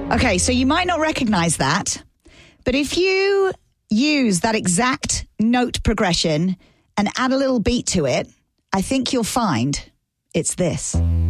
Okay, so you might not recognize that, but if you use that exact note progression and add a little beat to it, I think you'll find it's this.